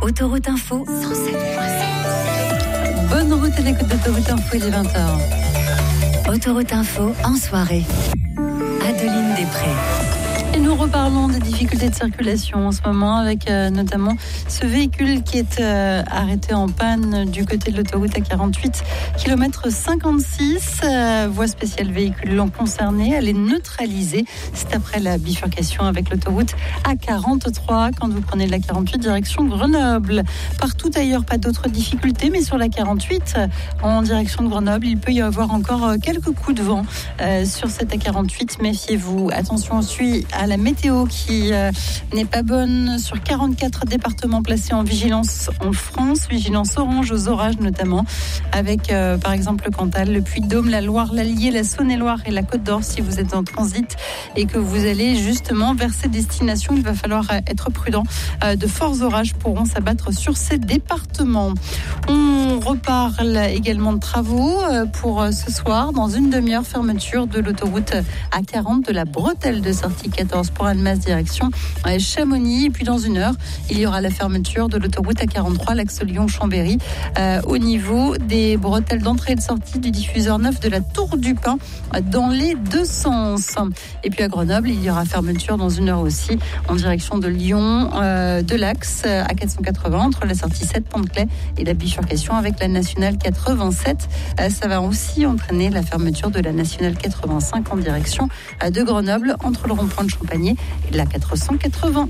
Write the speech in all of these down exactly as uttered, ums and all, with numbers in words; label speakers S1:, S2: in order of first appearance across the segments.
S1: Autoroute Info, cent sept virgule sept.
S2: Bonne route à l'écoute d'Autoroute Info, il est vingt heures.
S1: Autoroute Info en soirée. Adeline Després.
S2: Et nous reparlons des difficultés de circulation en ce moment avec euh, notamment ce véhicule qui est euh, arrêté en panne du côté de l'autoroute A quarante-huit, kilomètre cinquante-six, euh, voie spéciale véhicule non concerné. Elle est neutralisée. C'est après la bifurcation avec l'autoroute A quarante-trois quand vous prenez la quarante-huit direction Grenoble. Partout ailleurs, pas d'autres difficultés, mais sur la quarante-huit en direction de Grenoble, il peut y avoir encore quelques coups de vent euh, sur cette A quarante-huit. Méfiez-vous. Attention aussi à la météo qui euh, n'est pas bonne sur quarante-quatre départements placés en vigilance en France, vigilance orange aux orages notamment, avec euh, par exemple le Cantal, le Puy-de-Dôme, la Loire, l'Allier, la Saône-et-Loire et la Côte-d'Or. Si vous êtes en transit et que vous allez justement vers ces destinations, il va falloir être prudent. Euh, de forts orages pourront s'abattre sur ces départements. On reparle également de travaux euh, pour ce soir. Dans une demi-heure, fermeture de l'autoroute A quarante de la bretelle de sortie quatorze pour Annemasse direction Chamonix. Et puis dans une heure, il y aura la fermeture de l'autoroute A quarante-trois, l'axe Lyon-Chambéry, euh, au niveau des bretelles d'entrée et de sortie du diffuseur neuf de la Tour du Pin dans les deux sens. Et puis à Grenoble, il y aura fermeture dans une heure aussi en direction de Lyon, euh, de l'axe A quatre cent quatre-vingts entre la sortie sept Pont-de-Claix et la bifurcation avec la nationale quatre-vingt-sept. Euh, ça va aussi entraîner la fermeture de la nationale quatre-vingt-cinq en direction euh, de Grenoble entre le rond-point de Champagné et la quatre cent quatre-vingts.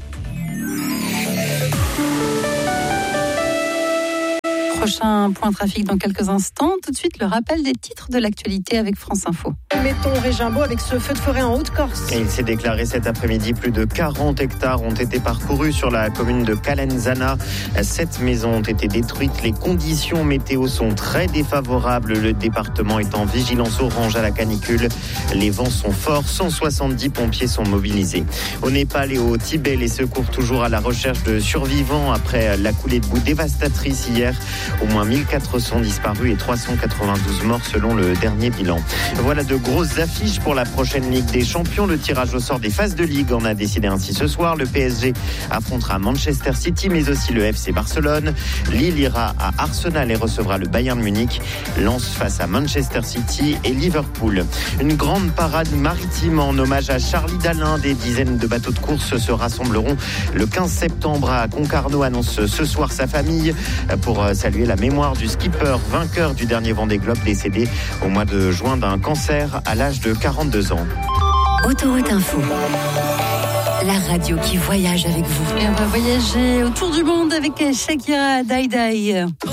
S2: Prochain point trafic dans quelques instants. Tout de suite, le rappel des titres de l'actualité avec France Info.
S3: Mettons Régimbaud avec ce feu de forêt en Haute-Corse.
S4: Et il s'est déclaré cet après-midi. Plus de quarante hectares ont été parcourus sur la commune de Calenzana. Sept maisons ont été détruites. Les conditions météo sont très défavorables. Le département est en vigilance orange à la canicule. Les vents sont forts. cent soixante-dix pompiers sont mobilisés. Au Népal et au Tibet, les secours toujours à la recherche de survivants après la coulée de boue dévastatrice hier. Au moins mille quatre cents disparus et trois cent quatre-vingt-douze morts selon le dernier bilan. Voilà de grosses affiches pour la prochaine Ligue des Champions. Le tirage au sort des phases de Ligue en a décidé ainsi ce soir. Le P S G affrontera Manchester City, mais aussi le F C Barcelone. Lille ira à Arsenal et recevra le Bayern Munich. Lens face à Manchester City et Liverpool. Une grande parade maritime en hommage à Charlie Dalin. Des dizaines de bateaux de course se rassembleront le quinze septembre à Concarneau, annonce ce soir sa famille, pour saluer la mémoire du skipper vainqueur du dernier Vendée Globe décédé au mois de juin d'un cancer à l'âge de quarante-deux ans.
S1: Autoroute Info. La radio qui voyage avec vous.
S2: Et on va voyager autour du monde avec Shakira Dai Dai.